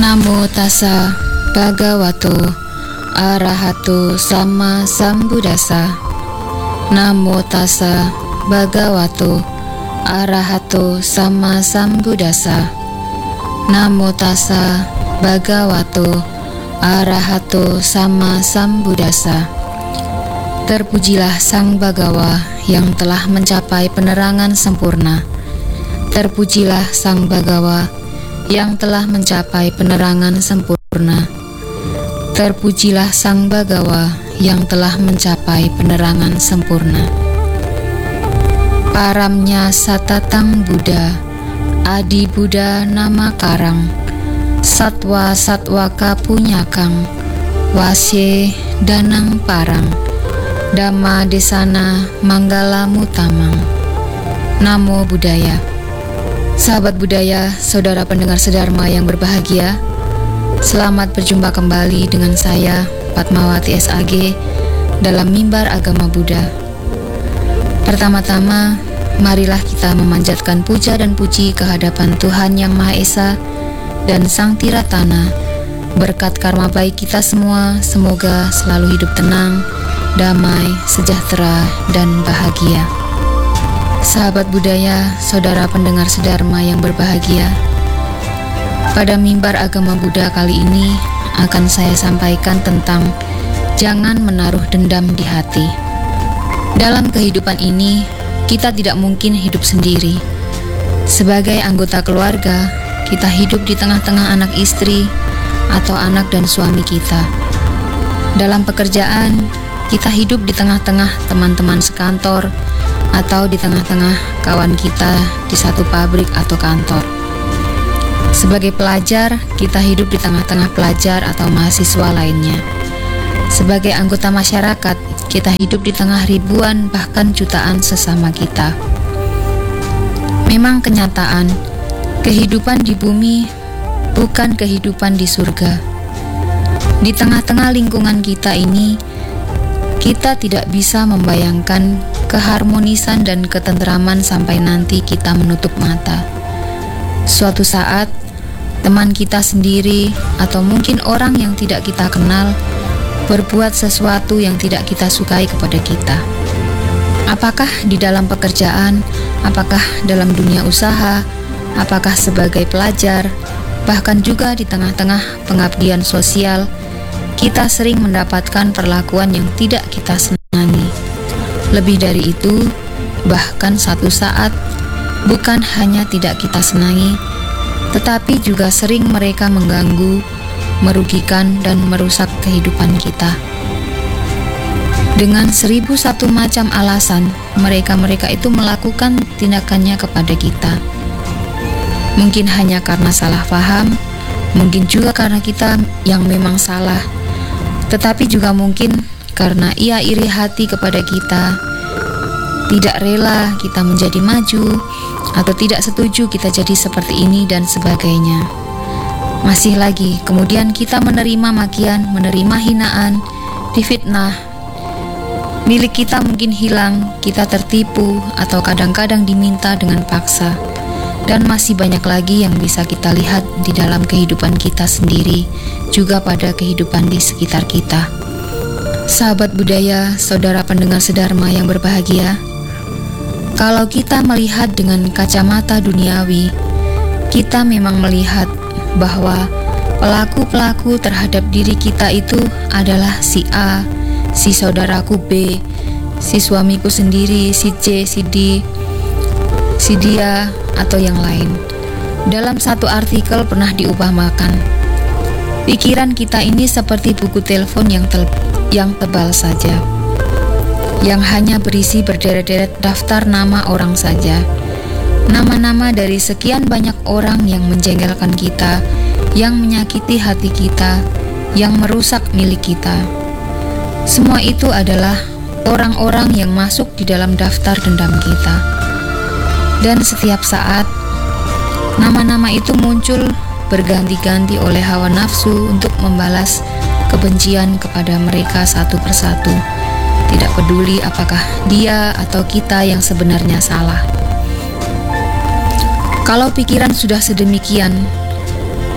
Namo tassa bhagavato arahato sama sambuddhassa. Namo tassa bhagavato arahato sama sambuddhassa. Namo tassa bhagavato arahato sama sambuddhassa. Terpujilah Sang Bhagawa yang telah mencapai penerangan sempurna. Terpujilah Sang Bhagawa yang telah mencapai penerangan sempurna. Terpujilah Sang Bhagawa yang telah mencapai penerangan sempurna. Paramnya satatang Buddha, Adi Buddha nama karang, Satwa Satwaka punyakang, Wasye danang parang, Dhamma desana manggala mutamang. Namo Buddhaya. Sahabat budaya, saudara pendengar Sedharma yang berbahagia, selamat berjumpa kembali dengan saya, Padmawati SAG, dalam Mimbar Agama Buddha. Pertama-tama, marilah kita memanjatkan puja dan puji kehadapan Tuhan Yang Maha Esa dan Sang Tiratana. Berkat karma baik kita semua, semoga selalu hidup tenang, damai, sejahtera, dan bahagia. Sahabat budaya, saudara pendengar Sedharma yang berbahagia, pada Mimbar Agama Buddha kali ini akan saya sampaikan tentang jangan menaruh dendam di hati. Dalam kehidupan ini, kita tidak mungkin hidup sendiri. Sebagai anggota keluarga, kita hidup di tengah-tengah anak istri atau anak dan suami kita. Dalam pekerjaan, kita hidup di tengah-tengah teman-teman sekantor atau di tengah-tengah kawan kita di satu pabrik atau kantor. Sebagai pelajar, kita hidup di tengah-tengah pelajar atau mahasiswa lainnya. Sebagai anggota masyarakat, kita hidup di tengah ribuan bahkan jutaan sesama kita. Memang kenyataan, kehidupan di bumi bukan kehidupan di surga. Di tengah-tengah lingkungan kita ini, kita tidak bisa membayangkan keharmonisan dan ketentraman sampai nanti kita menutup mata. Suatu saat, teman kita sendiri atau mungkin orang yang tidak kita kenal berbuat sesuatu yang tidak kita sukai kepada kita. Apakah di dalam pekerjaan, apakah dalam dunia usaha, apakah sebagai pelajar, bahkan juga di tengah-tengah pengabdian sosial, kita sering mendapatkan perlakuan yang tidak kita senangi. Lebih dari itu, bahkan satu saat, bukan hanya tidak kita senangi, tetapi juga sering mereka mengganggu, merugikan, dan merusak kehidupan kita. Dengan 1001 macam alasan, mereka itu melakukan tindakannya kepada kita. Mungkin hanya karena salah paham, mungkin juga karena kita yang memang salah, tetapi juga mungkin karena ia iri hati kepada kita, tidak rela kita menjadi maju, atau tidak setuju kita jadi seperti ini dan sebagainya. Masih lagi, kemudian kita menerima makian, menerima hinaan, difitnah, milik kita mungkin hilang, kita tertipu, atau kadang-kadang diminta dengan paksa. Dan masih banyak lagi yang bisa kita lihat di dalam kehidupan kita sendiri, juga pada kehidupan di sekitar kita. Sahabat budaya, saudara pendengar Sedharma yang berbahagia, kalau kita melihat dengan kacamata duniawi, kita memang melihat bahwa pelaku-pelaku terhadap diri kita itu adalah si A, si saudaraku B, si suamiku sendiri, si C, si D, si dia, atau yang lain. Dalam satu artikel pernah diupamakan, pikiran kita ini seperti buku telepon yang tebal saja, yang hanya berisi berderet-deret daftar nama orang saja. Nama-nama dari sekian banyak orang yang menjengkelkan kita, yang menyakiti hati kita, yang merusak milik kita. Semua itu adalah orang-orang yang masuk di dalam daftar dendam kita. Dan setiap saat, nama-nama itu muncul berganti-ganti oleh hawa nafsu untuk membalas kebencian kepada mereka satu persatu. Tidak peduli apakah dia atau kita yang sebenarnya salah. Kalau pikiran sudah sedemikian,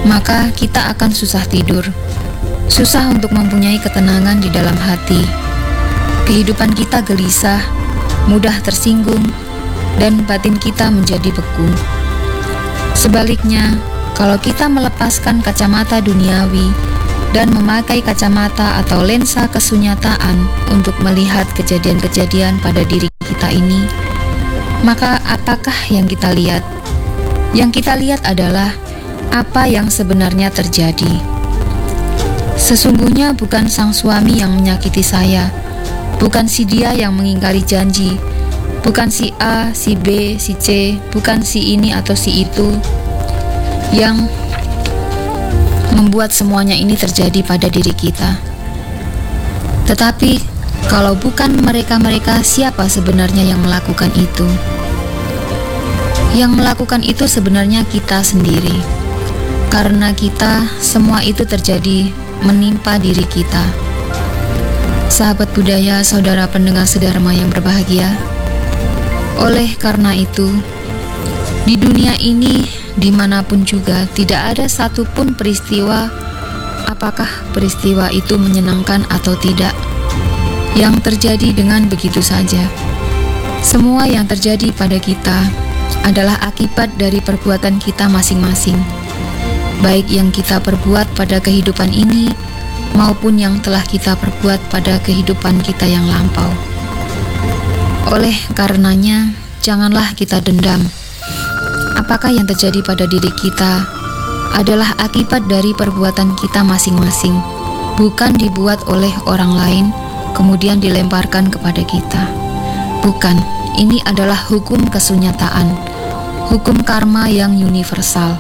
maka kita akan susah tidur, susah untuk mempunyai ketenangan di dalam hati. Kehidupan kita gelisah, mudah tersinggung, dan batin kita menjadi beku. Sebaliknya, kalau kita melepaskan kacamata duniawi dan memakai kacamata atau lensa kesunyataan untuk melihat kejadian-kejadian pada diri kita ini, maka apakah yang kita lihat? Yang kita lihat adalah apa yang sebenarnya terjadi. Sesungguhnya bukan sang suami yang menyakiti saya, bukan si dia yang mengingkari janji, bukan si A, si B, si C, bukan si ini atau si itu yang membuat semuanya ini terjadi pada diri kita. Tetapi kalau bukan mereka-mereka, siapa sebenarnya yang melakukan itu? Yang melakukan itu sebenarnya kita sendiri. Karena kita, semua itu terjadi menimpa diri kita. Sahabat budaya, saudara pendengar sedharma yang berbahagia, oleh karena itu, di dunia ini, dimanapun juga, tidak ada satupun peristiwa, apakah peristiwa itu menyenangkan atau tidak, yang terjadi dengan begitu saja. Semua yang terjadi pada kita adalah akibat dari perbuatan kita masing-masing, baik yang kita perbuat pada kehidupan ini, maupun yang telah kita perbuat pada kehidupan kita yang lampau. Oleh karenanya, janganlah kita dendam. Apakah yang terjadi pada diri kita adalah akibat dari perbuatan kita masing-masing, bukan dibuat oleh orang lain, kemudian dilemparkan kepada kita. Bukan, ini adalah hukum kesunyataan, hukum karma yang universal.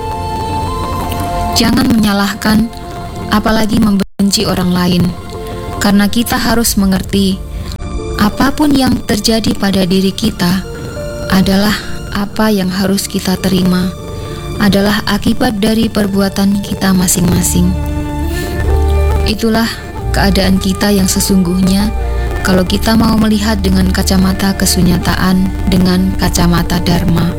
Jangan menyalahkan, apalagi membenci orang lain, karena kita harus mengerti, apapun yang terjadi pada diri kita adalah apa yang harus kita terima, adalah akibat dari perbuatan kita masing-masing. Itulah keadaan kita yang sesungguhnya kalau kita mau melihat dengan kacamata kesunyataan, dengan kacamata dharma.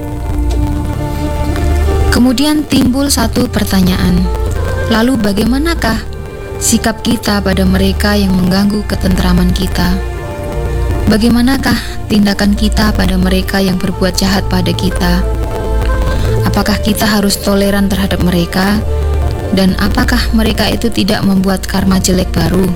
Kemudian timbul satu pertanyaan, lalu bagaimanakah sikap kita pada mereka yang mengganggu ketentraman kita? Bagaimanakah tindakan kita pada mereka yang berbuat jahat pada kita? Apakah kita harus toleran terhadap mereka? Dan apakah mereka itu tidak membuat karma jelek baru?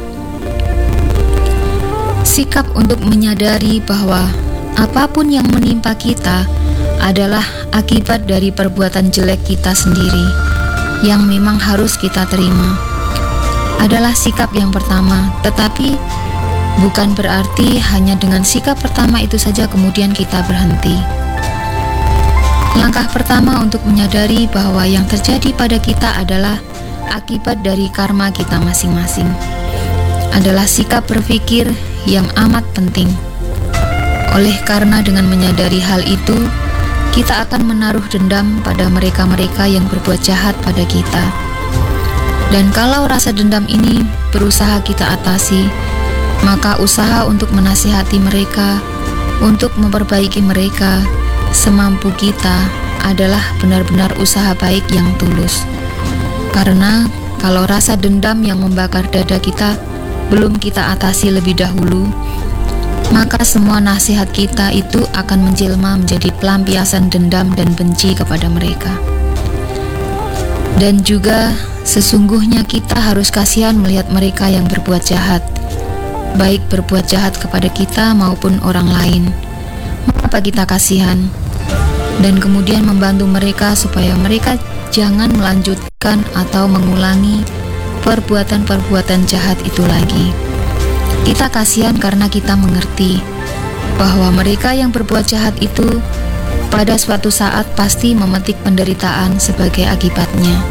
Sikap untuk menyadari bahwa apapun yang menimpa kita adalah akibat dari perbuatan jelek kita sendiri yang memang harus kita terima adalah sikap yang pertama, tetapi bukan berarti hanya dengan sikap pertama itu saja kemudian kita berhenti. Langkah pertama untuk menyadari bahwa yang terjadi pada kita adalah akibat dari karma kita masing-masing adalah sikap berpikir yang amat penting. Oleh karena dengan menyadari hal itu, kita akan menaruh dendam pada mereka-mereka yang berbuat jahat pada kita. Dan kalau rasa dendam ini berusaha kita atasi, maka usaha untuk menasihati mereka, untuk memperbaiki mereka semampu kita adalah benar-benar usaha baik yang tulus. Karena kalau rasa dendam yang membakar dada kita belum kita atasi lebih dahulu, maka semua nasihat kita itu akan menjelma menjadi pelampiasan dendam dan benci kepada mereka. Dan juga sesungguhnya kita harus kasihan melihat mereka yang berbuat jahat, baik berbuat jahat kepada kita maupun orang lain. Mengapa kita kasihan? Dan kemudian membantu mereka supaya mereka jangan melanjutkan atau mengulangi perbuatan-perbuatan jahat itu lagi. Kita kasihan karena kita mengerti bahwa mereka yang berbuat jahat itu pada suatu saat pasti memetik penderitaan sebagai akibatnya.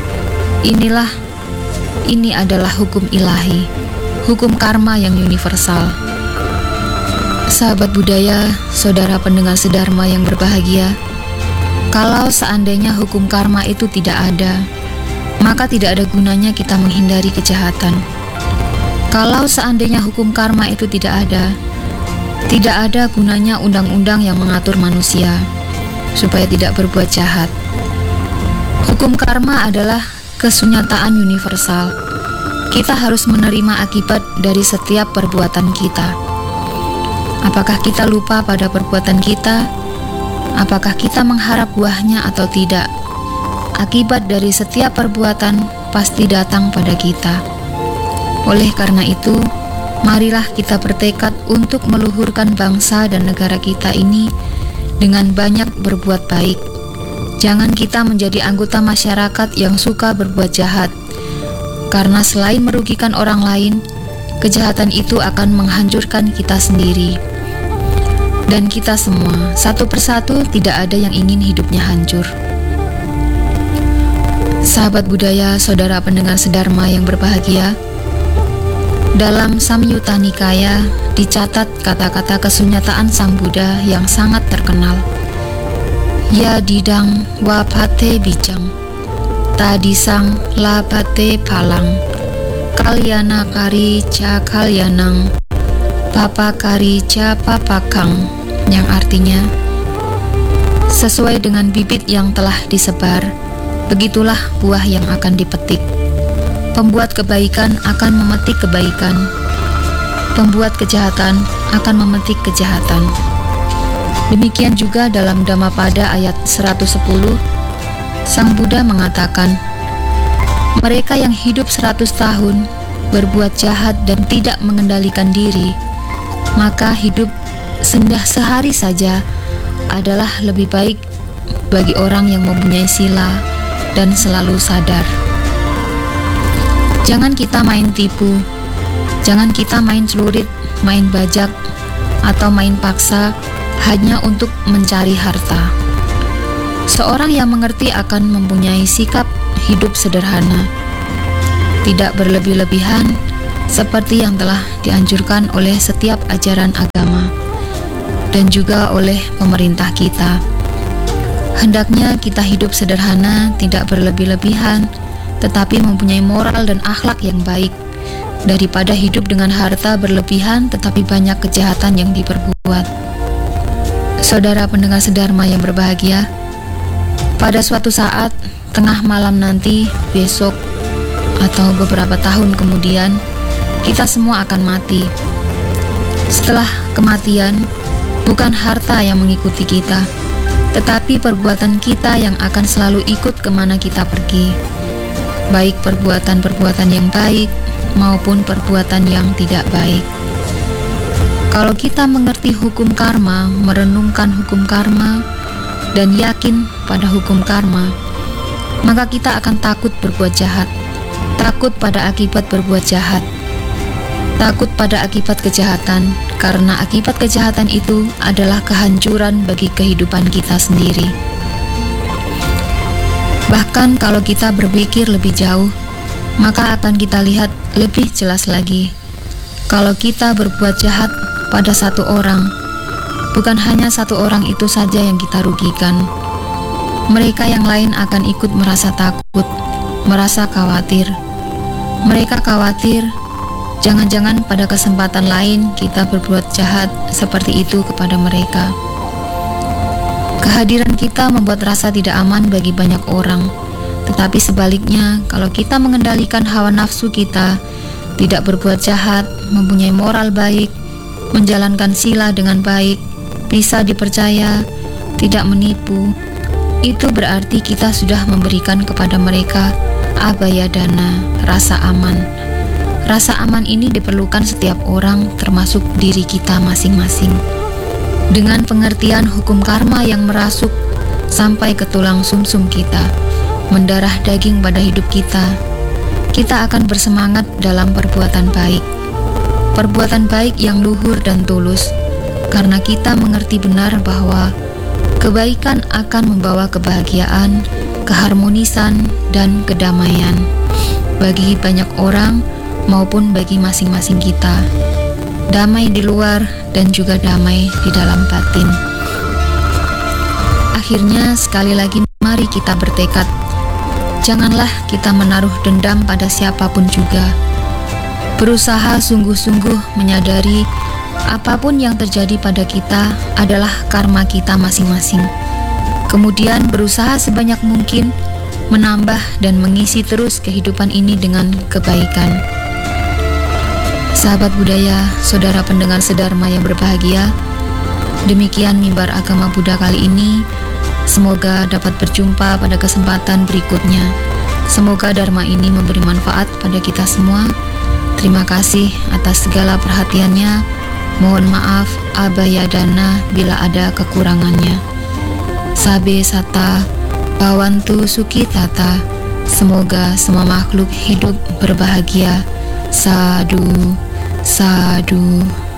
Ini adalah hukum ilahi, hukum karma yang universal. Sahabat budaya, saudara pendengar sedharma yang berbahagia, kalau seandainya hukum karma itu tidak ada, maka tidak ada gunanya kita menghindari kejahatan. Kalau seandainya hukum karma itu tidak ada gunanya undang-undang yang mengatur manusia supaya tidak berbuat jahat. Hukum karma adalah kesunyataan universal. Kita harus menerima akibat dari setiap perbuatan kita. Apakah kita lupa pada perbuatan kita? Apakah kita mengharap buahnya atau tidak? Akibat dari setiap perbuatan pasti datang pada kita. Oleh karena itu, marilah kita bertekad untuk meluhurkan bangsa dan negara kita ini dengan banyak berbuat baik. Jangan kita menjadi anggota masyarakat yang suka berbuat jahat, karena selain merugikan orang lain, kejahatan itu akan menghancurkan kita sendiri. Dan kita semua, satu persatu, tidak ada yang ingin hidupnya hancur. Sahabat budaya, saudara pendengar Sedharma yang berbahagia, dalam Samyutta Nikaya dicatat kata-kata kesunyataan Sang Buddha yang sangat terkenal. Ya didang wapate bijang, tadisang labate palang, kalyana kari ca kalyanang, papa kari ca papakang, yang artinya, sesuai dengan bibit yang telah disebar, begitulah buah yang akan dipetik. Pembuat kebaikan akan memetik kebaikan, pembuat kejahatan akan memetik kejahatan. Demikian juga dalam Dhammapada ayat 110, Sang Buddha mengatakan, mereka yang hidup 100 tahun berbuat jahat dan tidak mengendalikan diri, maka hidup sehari saja adalah lebih baik bagi orang yang mempunyai sila dan selalu sadar. Jangan kita main tipu, jangan kita main celurit, main bajak, atau main paksa hanya untuk mencari harta. Seorang yang mengerti akan mempunyai sikap hidup sederhana, tidak berlebih-lebihan, seperti yang telah dianjurkan oleh setiap ajaran agama dan juga oleh pemerintah kita. Hendaknya kita hidup sederhana, tidak berlebih-lebihan, tetapi mempunyai moral dan akhlak yang baik, daripada hidup dengan harta berlebihan tetapi banyak kejahatan yang diperbuat. Saudara pendengar Sedharma yang berbahagia, pada suatu saat, tengah malam nanti, besok, atau beberapa tahun kemudian, kita semua akan mati. Setelah kematian, bukan harta yang mengikuti kita, tetapi perbuatan kita yang akan selalu ikut kemana kita pergi, baik perbuatan-perbuatan yang baik maupun perbuatan yang tidak baik. Kalau kita mengerti hukum karma, merenungkan hukum karma, dan yakin pada hukum karma, maka kita akan takut berbuat jahat, takut pada akibat berbuat jahat, takut pada akibat kejahatan, karena akibat kejahatan itu adalah kehancuran bagi kehidupan kita sendiri. Bahkan kalau kita berpikir lebih jauh, maka akan kita lihat lebih jelas lagi. Kalau kita berbuat jahat pada satu orang, bukan hanya satu orang itu saja yang kita rugikan. Mereka yang lain akan ikut merasa takut, merasa khawatir. Mereka khawatir, jangan-jangan pada kesempatan lain kita berbuat jahat seperti itu kepada mereka. Kehadiran kita membuat rasa tidak aman bagi banyak orang. Tetapi sebaliknya, kalau kita mengendalikan hawa nafsu kita, tidak berbuat jahat, mempunyai moral baik, menjalankan sila dengan baik, bisa dipercaya, tidak menipu, itu berarti kita sudah memberikan kepada mereka abaya dana, rasa aman. Rasa aman ini diperlukan setiap orang, termasuk diri kita masing-masing. Dengan pengertian hukum karma yang merasuk sampai ke tulang sumsum kita, mendarah daging pada hidup kita, kita akan bersemangat dalam perbuatan baik. Perbuatan baik yang luhur dan tulus, karena kita mengerti benar bahwa kebaikan akan membawa kebahagiaan, keharmonisan, dan kedamaian bagi banyak orang maupun bagi masing-masing kita. Damai di luar dan juga damai di dalam batin. Akhirnya sekali lagi mari kita bertekad, janganlah kita menaruh dendam pada siapapun juga. Berusaha sungguh-sungguh menyadari apapun yang terjadi pada kita adalah karma kita masing-masing. Kemudian berusaha sebanyak mungkin menambah dan mengisi terus kehidupan ini dengan kebaikan. Sahabat budaya, saudara pendengar sedharma yang berbahagia, demikian mimbar agama Buddha kali ini. Semoga dapat berjumpa pada kesempatan berikutnya. Semoga dharma ini memberi manfaat pada kita semua. Terima kasih atas segala perhatiannya. Mohon maaf abayadana bila ada kekurangannya. Sabe sata Bawantu Suki Tata. Semoga semua makhluk hidup berbahagia. Sadu, sadu.